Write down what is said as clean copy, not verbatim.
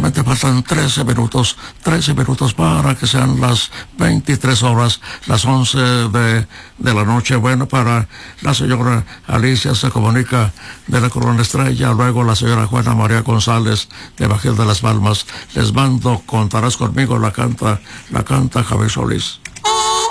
solamente faltan 13 minutos para que sean las 23 horas, las 11 de la noche. Bueno, para la señora Alicia se comunica de la Corona Estrella, luego la señora Juana María González de Bajel de las Palmas. Les mando Contarás conmigo, la canta Javier Solís.